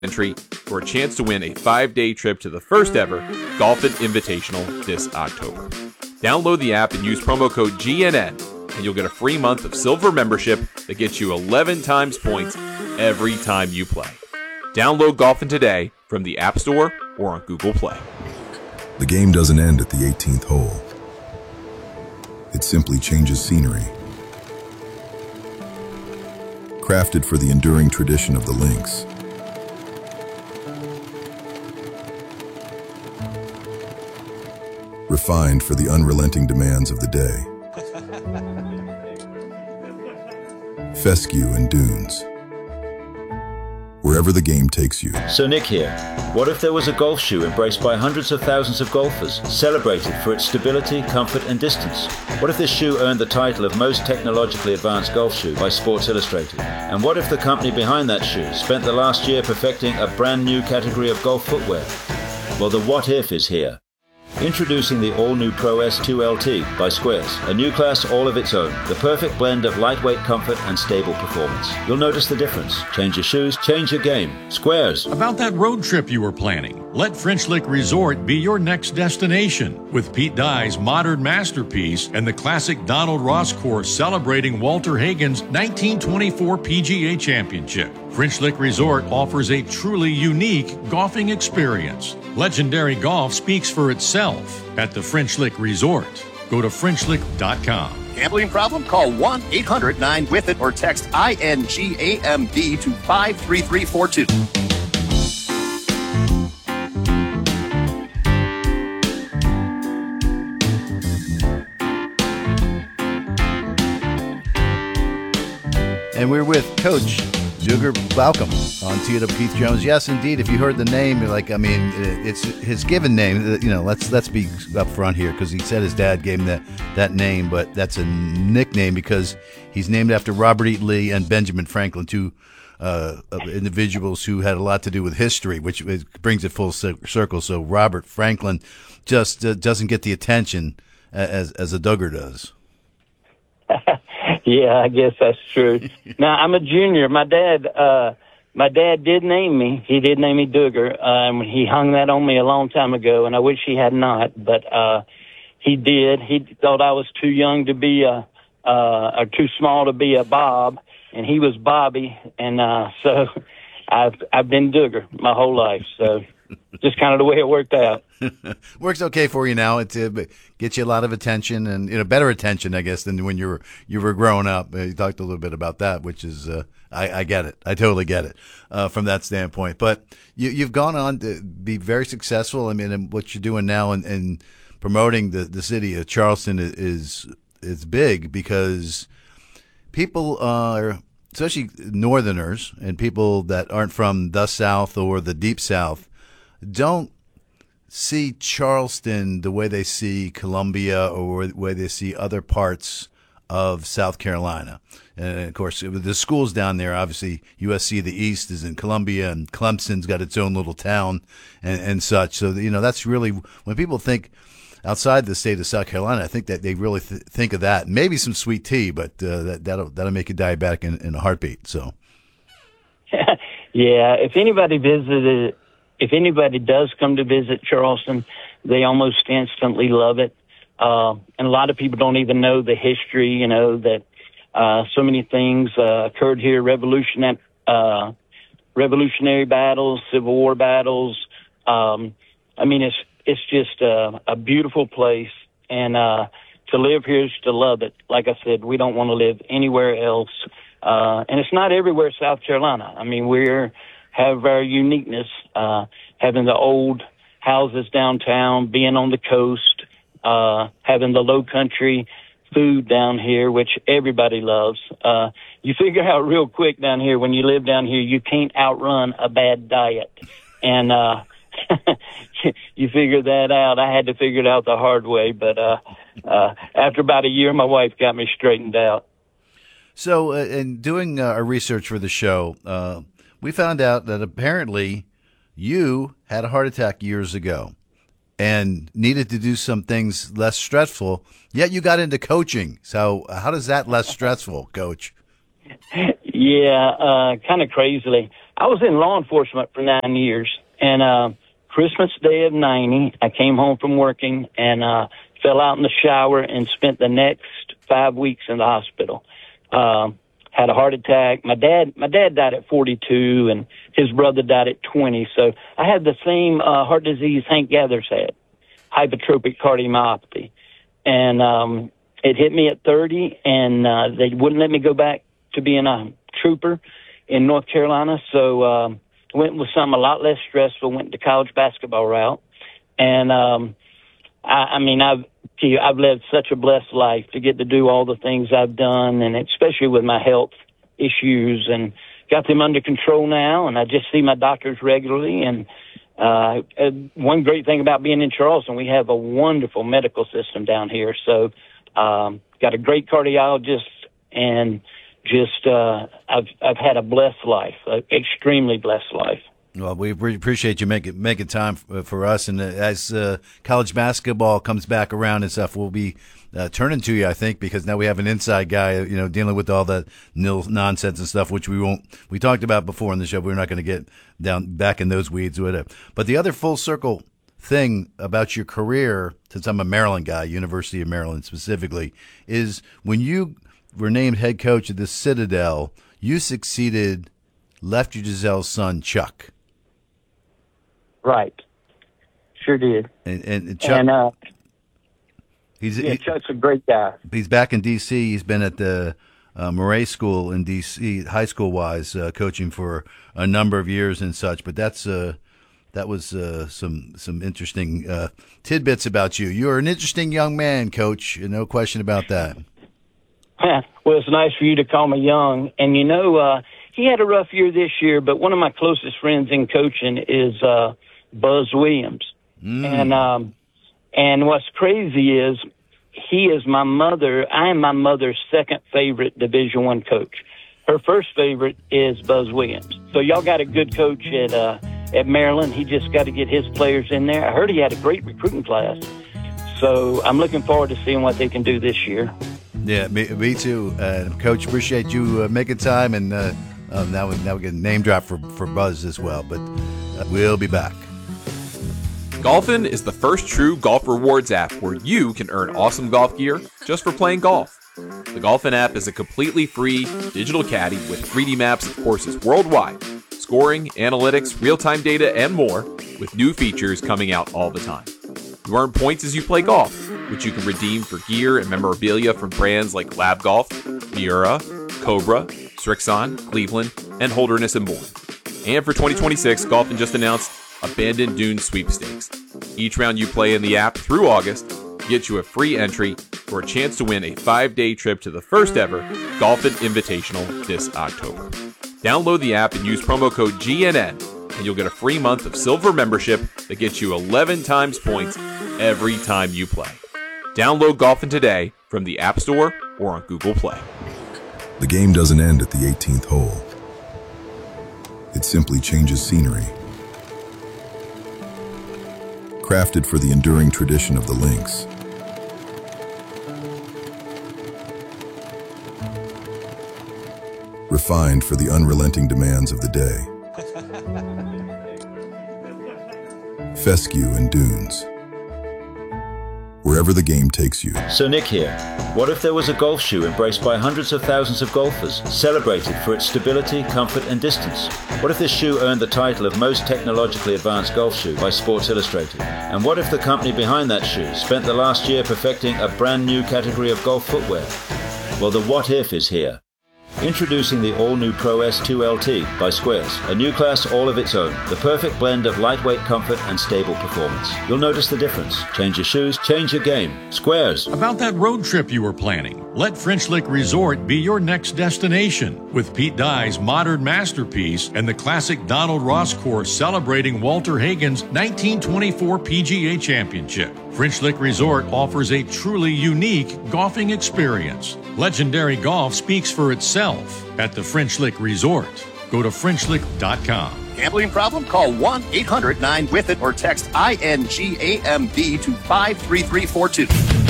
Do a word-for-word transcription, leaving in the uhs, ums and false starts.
entry for a chance to win a five-day trip to the first ever Golfin' Invitational this October. Download the app and use promo code G N N, and you'll get a free month of silver membership that gets you eleven times points every time you play. Download Golfin' today from the App Store or on Google Play. The game doesn't end at the eighteenth hole. It simply changes scenery. Crafted for the enduring tradition of the links. Refined for the unrelenting demands of the day. Fescue and dunes. Wherever the game takes you. So Nick here. What if there was a golf shoe embraced by hundreds of thousands of golfers, celebrated for its stability, comfort and distance? What if this shoe earned the title of most technologically advanced golf shoe by Sports Illustrated? And what if the company behind that shoe spent the last year perfecting a brand new category of golf footwear? Well, the what if is here. Introducing the all-new Pro S two L T by Squares, a new class all of its own, the perfect blend of lightweight comfort and stable performance. You'll notice the difference. Change your shoes, change your game. Squares. About that road trip you were planning, let French Lick Resort be your next destination. With Pete Dye's modern masterpiece and the classic Donald Ross course celebrating Walter Hagen's nineteen twenty-four P G A Championship, French Lick Resort offers a truly unique golfing experience. Legendary golf speaks for itself at the French Lick Resort. Go to French Lick dot com. Gambling problem? Call one eight hundred nine with it or text I N G A M D to five three three four two. And we're with Coach Duggar. Welcome on Tee It Up Keith Jones. Yes, indeed. If you heard the name, you're like, I mean, it's his given name. You know, let's let's be up front here because he said his dad gave him that, that name, but that's a nickname because he's named after Robert E. Lee and Benjamin Franklin, two uh, individuals who had a lot to do with history, which brings it full circle. So Robert Franklin just uh, doesn't get the attention as as a Duggar does. Yeah, I guess that's true. Now, I'm a junior. My dad, uh, my dad did name me. He did name me Duggar. Um, he hung that on me a long time ago, and I wish he had not, but, uh, he did. He thought I was too young to be a, uh, or too small to be a Bob, and he was Bobby. And, uh, so I've, I've been Duggar my whole life. So just kind of the way it worked out. Works okay for you now. It uh, gets you a lot of attention and, you know, better attention, I guess, than when you were you were growing up. Uh, you talked a little bit about that, which is uh, I, I get it. I totally get it uh, from that standpoint. But you, you've gone on to be very successful. I mean, and what you're doing now and, and promoting the, the city of Charleston is is big because people are, especially Northerners and people that aren't from the South or the Deep South, don't see Charleston the way they see Columbia or the way they see other parts of South Carolina. And, of course, the schools down there, obviously, U S C, the East, is in Columbia, and Clemson's got its own little town and, and such. So, you know, that's really, when people think outside the state of South Carolina, I think that they really th- think of that. Maybe some sweet tea, but uh, that, that'll, that'll make you diabetic in, in a heartbeat. So, yeah, if anybody visited If anybody does come to visit Charleston, they almost instantly love it. Uh, and a lot of people don't even know the history, you know, that uh, so many things uh, occurred here, revolution, uh, revolutionary battles, Civil War battles. Um, I mean, it's it's just uh, a beautiful place. And uh, to live here is to love it. Like I said, we don't want to live anywhere else. Uh, and it's not everywhere South Carolina. I mean, we're have our uniqueness, uh, having the old houses downtown, being on the coast, uh, having the low country food down here, which everybody loves. Uh, you figure out real quick down here, when you live down here, you can't outrun a bad diet. And, uh, you figure that out. I had to figure it out the hard way, but, uh, uh, after about a year, my wife got me straightened out. So, uh, in doing uh, our research for the show, uh, we found out that apparently you had a heart attack years ago and needed to do some things less stressful, yet you got into coaching. So how does that less stressful, Coach? Yeah, uh, kind of crazily. I was in law enforcement for nine years, and uh, Christmas Day of ninety, I came home from working and uh, fell out in the shower and spent the next five weeks in the hospital. Um, had a heart attack. My dad, my dad died at forty-two, and his brother died at twenty. So I had the same uh, heart disease Hank Gathers had, hypertrophic cardiomyopathy, and um, it hit me at thirty, and uh, they wouldn't let me go back to being a trooper in North Carolina. So um, went with something a lot less stressful. Went the college basketball route, and um, I, I mean, I've I've lived such a blessed life to get to do all the things I've done, and especially with my health issues, and got them under control now. And I just see my doctors regularly. And uh, one great thing about being in Charleston, we have a wonderful medical system down here. So um, got a great cardiologist, and just uh, I've I've had a blessed life, an extremely blessed life. Well, we appreciate you making making time for us, and as uh, college basketball comes back around and stuff, we'll be uh, turning to you, I think, because now we have an inside guy, you know, dealing with all that nil nonsense and stuff, which we won't. We talked about before in the show. We're not going to get down back in those weeds with it. But the other full circle thing about your career, since I'm a Maryland guy, University of Maryland specifically, is when you were named head coach of the Citadel, you succeeded Lefty Driesell's son, Chuck. Right. Sure did. And, and Chuck, and, uh, he's, yeah, he, Chuck's a great guy. He's back in D C He's been at the uh, Murray School in D C, high school wise, uh, coaching for a number of years and such. But that's uh, that was uh, some some interesting uh, tidbits about you. You're an interesting young man, Coach. No question about that. Well, it's nice for you to call me young. And, you know, uh, he had a rough year this year, but one of my closest friends in coaching is uh, Buzz Williams. Mm. And um, and what's crazy is he is my mother. I am my mother's second favorite Division One coach. Her first favorite is Buzz Williams. So y'all got a good coach at uh, at Maryland. He just got to get his players in there. I heard he had a great recruiting class. So I'm looking forward to seeing what they can do this year. Yeah, me, me too. Uh, Coach, appreciate you uh, making time, and uh, uh, now, we, now we get a name drop for, for Buzz as well, but uh, we'll be back. Golfin is the first true golf rewards app where you can earn awesome golf gear just for playing golf. The Golfin app is a completely free digital caddy with three D maps of courses worldwide, scoring, analytics, real-time data, and more, with new features coming out all the time. You earn points as you play golf, which you can redeem for gear and memorabilia from brands like Lab Golf, Miura, Cobra, Strixon, Cleveland, and Holderness and Bourne. And for twenty twenty-six, Golfin just announced Abandoned Dunes Sweepstakes. Each round you play in the app through August gets you a free entry for a chance to win a five-day trip to the first ever Golfin Invitational this October. Download the app and use promo code G N N, and you'll get a free month of silver membership that gets you eleven times points every time you play. Download Golfin today from the App Store or on Google Play. The game doesn't end at the eighteenth hole. It simply changes scenery. Crafted for the enduring tradition of the links. Refined for the unrelenting demands of the day. Fescue and dunes. Wherever the game takes you. So Nick here. What if there was a golf shoe embraced by hundreds of thousands of golfers, celebrated for its stability, comfort, and distance? What if this shoe earned the title of most technologically advanced golf shoe by Sports Illustrated? And what if the company behind that shoe spent the last year perfecting a brand new category of golf footwear? Well, the what if is here. Introducing the all-new Pro S two L T by Squares, a new class all of its own, the perfect blend of lightweight comfort and stable performance. You'll notice the difference. Change your shoes, change your game. Squares. About that road trip you were planning, let French Lick Resort be your next destination. With Pete Dye's modern masterpiece and the classic Donald Ross course celebrating Walter Hagen's nineteen twenty-four P G A Championship, French Lick Resort offers a truly unique golfing experience. Legendary golf speaks for itself at the French Lick Resort. Go to French Lick dot com. Gambling problem? Call one eight hundred nine with it or text I N G A M B to five three three four two.